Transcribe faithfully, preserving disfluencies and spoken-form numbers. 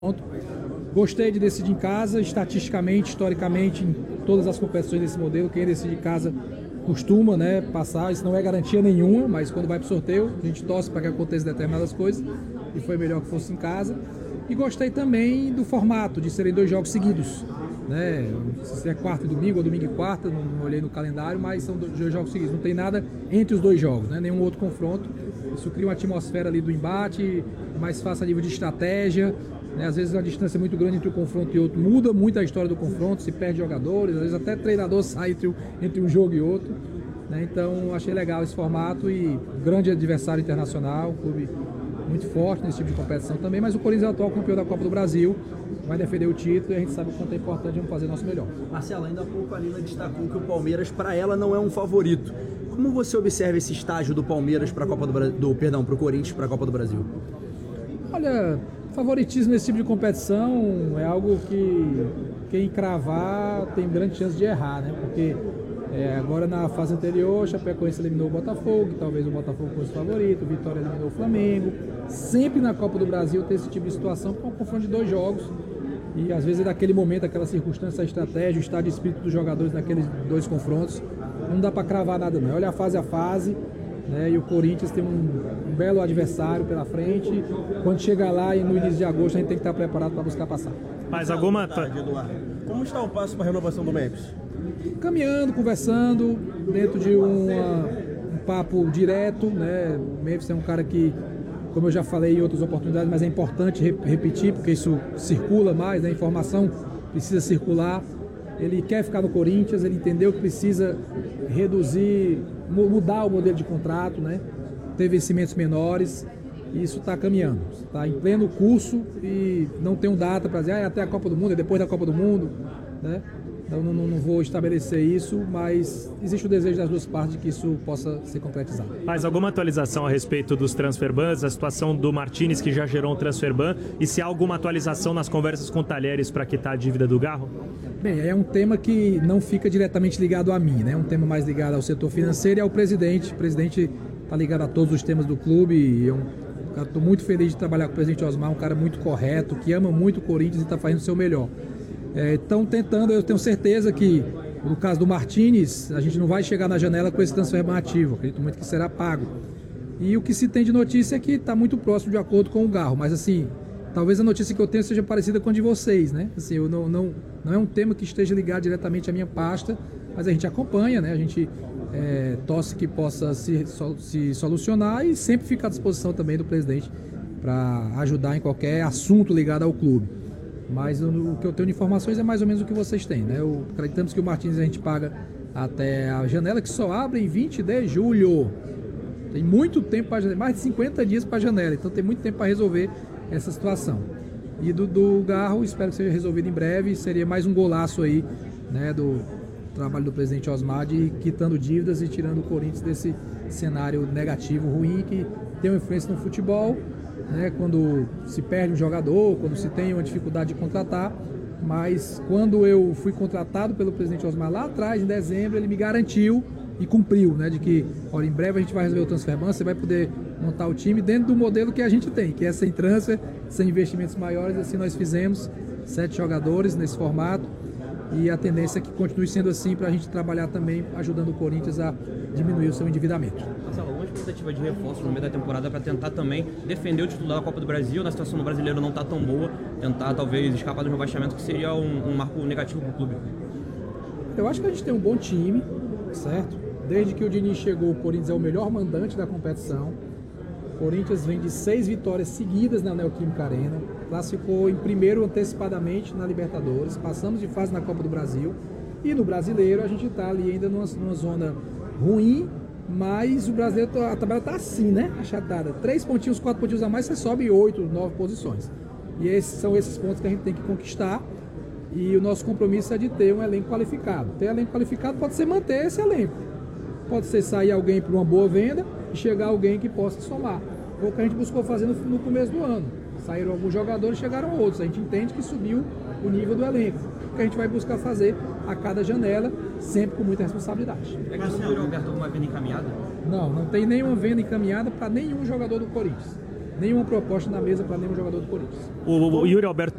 Ponto. Gostei de decidir em casa, estatisticamente, historicamente, em todas as competições desse modelo, quem decide em casa costuma, né, passar, isso não é garantia nenhuma, mas quando vai para o sorteio, a gente torce para que aconteça determinadas coisas, e foi melhor que fosse em casa. E gostei também do formato, de serem dois jogos seguidos, né, se é quarta e domingo, ou domingo e quarta, não, não olhei no calendário, mas são dois jogos seguidos, não tem nada entre os dois jogos, né, nenhum outro confronto. Isso cria uma atmosfera ali do embate, mais fácil a nível de estratégia. Né, às vezes a distância é muito grande entre um confronto e outro, muda muito a história do confronto, se perde jogadores, às vezes até treinador sai entre, entre um jogo e outro. Né, então achei legal esse formato e grande adversário internacional, um clube muito forte nesse tipo de competição também, mas o Corinthians é o atual campeão da Copa do Brasil, vai defender o título e a gente sabe o quanto é importante vamos fazer o nosso melhor. Marcelo, ainda há pouco a Lina destacou que o Palmeiras, para ela, não é um favorito. Como você observa esse estágio do Palmeiras para a Copa do Brasil, do, perdão, para o Corinthians para a Copa do Brasil? Olha, favoritismo nesse tipo de competição é algo que quem cravar tem grande chance de errar, né? Porque é, agora na fase anterior, o Chapecoense eliminou o Botafogo, que talvez o Botafogo fosse o favorito, o Vitória eliminou o Flamengo. Sempre na Copa do Brasil tem esse tipo de situação, porque é um confronto de dois jogos. E às vezes é daquele momento, aquela circunstância, a estratégia, o estado de espírito dos jogadores naqueles dois confrontos. Não dá para cravar nada não, olha a fase a fase. Né, e o Corinthians tem um, um belo adversário pela frente. Quando chegar lá e no início de agosto a gente tem que estar preparado para buscar passar. Mas alguma... Tarde, Eduardo. Como está o passo para a renovação do Memphis? Caminhando, conversando, dentro de uma, um papo direto. Né? O Memphis é um cara que, como eu já falei em outras oportunidades, mas é importante repetir, porque isso circula mais, né? A informação precisa circular. Ele quer ficar no Corinthians, ele entendeu que precisa reduzir, mudar o modelo de contrato, né? Ter vencimentos menores, e isso está caminhando. Está em pleno curso e não tem um data para dizer ah, é até a Copa do Mundo, é depois da Copa do Mundo, né? Então não, não vou estabelecer isso, mas existe o desejo das duas partes de que isso possa ser concretizado. Mas alguma atualização a respeito dos transferbans, a situação do Martínez que já gerou um transferban, e se há alguma atualização nas conversas com o Talheres para quitar a dívida do Garro? Bem, é um tema que não fica diretamente ligado a mim, né? É um tema mais ligado ao setor financeiro e ao presidente. O presidente está ligado a todos os temas do clube e eu estou muito feliz de trabalhar com o presidente Osmar, um cara muito correto, que ama muito o Corinthians e está fazendo o seu melhor. Estão é, tentando, eu tenho certeza que no caso do Martínez, a gente não vai chegar na janela com esse transfer ativo, acredito muito que será pago. E o que se tem de notícia é que está muito próximo de acordo com o Garro, mas assim, talvez a notícia que eu tenho seja parecida com a de vocês, né? Assim, eu não, não, não é um tema que esteja ligado diretamente à minha pasta, mas a gente acompanha, né? A gente é, torce que possa se, se solucionar e sempre fica à disposição também do presidente para ajudar em qualquer assunto ligado ao clube. Mas o, o que eu tenho de informações é mais ou menos o que vocês têm, né? O, acreditamos que o Martínez a gente paga até a janela, que só abre em vinte de julho. Tem muito tempo para janela, mais de cinquenta dias para a janela, então tem muito tempo para resolver essa situação. E do, do Garro, espero que seja resolvido em breve, seria mais um golaço aí, né, do trabalho do presidente Osmar, de quitando dívidas e tirando o Corinthians desse cenário negativo, ruim, que tem uma influência no futebol, né, quando se perde um jogador, quando se tem uma dificuldade de contratar. Mas quando eu fui contratado pelo presidente Osmar lá atrás, em dezembro, ele me garantiu e cumpriu, né, de que, olha, em breve a gente vai resolver o transferban, você vai poder montar o time dentro do modelo que a gente tem, que é sem transfer, sem investimentos maiores. Assim nós fizemos, sete jogadores nesse formato, e a tendência é que continue sendo assim para a gente trabalhar também ajudando o Corinthians a diminuir o seu endividamento. Marcelo, alguma expectativa de reforço no meio da temporada para tentar também defender o título da Copa do Brasil, na situação do brasileiro não está tão boa, tentar talvez escapar do rebaixamento, que seria um, um marco negativo para o clube? Eu acho que a gente tem um bom time, certo? Desde que o Diniz chegou, o Corinthians é o melhor mandante da competição. O Corinthians vem de seis vitórias seguidas na Neoquímica Arena, classificou em primeiro antecipadamente na Libertadores, passamos de fase na Copa do Brasil, e no Brasileiro a gente está ali ainda numa, numa zona ruim, mas o brasileiro, a tabela está assim, né? Achatada. Três pontinhos, quatro pontinhos a mais, você sobe oito, nove posições. E esses são esses pontos que a gente tem que conquistar, e o nosso compromisso é de ter um elenco qualificado. Ter elenco qualificado pode ser manter esse elenco. Pode ser sair alguém por uma boa venda e chegar alguém que possa somar. Foi o que a gente buscou fazer no, no começo do ano. Saíram alguns jogadores, chegaram outros. A gente entende que subiu o nível do elenco. O que a gente vai buscar fazer a cada janela, sempre com muita responsabilidade. É que o Alberto alguma venda encaminhada? Não, não tem nenhuma venda encaminhada para nenhum jogador do Corinthians. nenhuma proposta na mesa para nenhum jogador do Corinthians. O, o Yuri Alberto